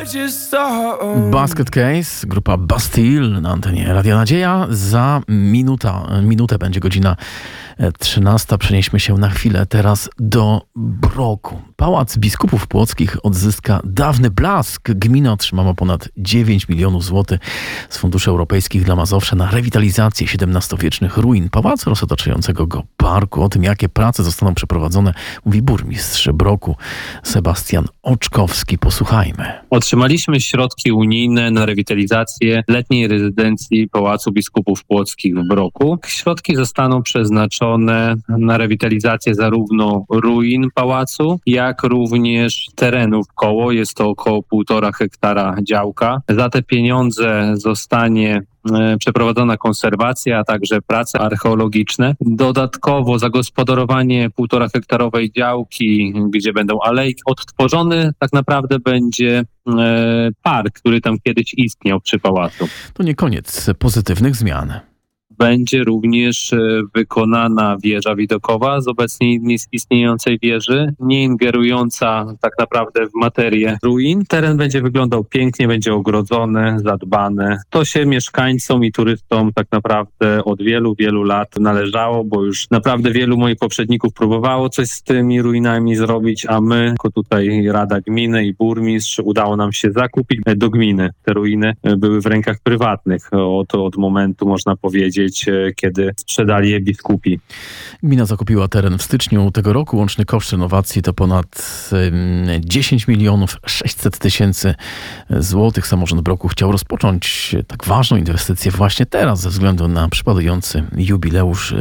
Basket Case, grupa Bastille na antenie Radia Nadzieja. Za minutę będzie godzina 13. Przenieśmy się na chwilę teraz do Broku. Pałac Biskupów Płockich odzyska dawny blask. Gmina otrzymała ponad 9 milionów złotych z funduszy europejskich dla Mazowsza na rewitalizację XVII-wiecznych ruin pałacu oraz otaczającego go parku. O tym, jakie prace zostaną przeprowadzone, mówi burmistrz Broku Sebastian Oczkowski. Posłuchajmy. Otrzymaliśmy środki unijne na rewitalizację letniej rezydencji Pałacu Biskupów Płockich w Broku. Środki zostaną przeznaczone na rewitalizację zarówno ruin pałacu, jak również terenów koło. Jest to około 1,5 hektara działka. Za te pieniądze zostanie przeprowadzona konserwacja, a także prace archeologiczne. Dodatkowo zagospodarowanie 1,5 hektarowej działki, gdzie będą alejki. Odtworzony tak naprawdę będzie park, który tam kiedyś istniał przy pałacu. To nie koniec pozytywnych zmian. Będzie również wykonana wieża widokowa z obecnie istniejącej wieży, nie ingerująca tak naprawdę w materię ruin. Teren będzie wyglądał pięknie, będzie ogrodzony, zadbany. To się mieszkańcom i turystom tak naprawdę od wielu, wielu lat należało, bo już naprawdę wielu moich poprzedników próbowało coś z tymi ruinami zrobić, a my, jako tutaj Rada Gminy i burmistrz, udało nam się zakupić do gminy. Te ruiny były w rękach prywatnych od momentu, można powiedzieć, kiedy sprzedali je biskupi. Gmina zakupiła teren w styczniu tego roku. Łączny koszt renowacji to ponad 10 600 000 złotych. Samorząd Broku chciał rozpocząć tak ważną inwestycję właśnie teraz ze względu na przypadający jubileusz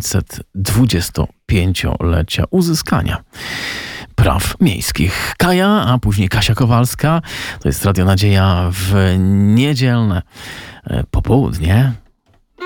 525-lecia uzyskania praw miejskich. Kaja, a później Kasia Kowalska. To jest Radio Nadzieja w niedzielne popołudnie.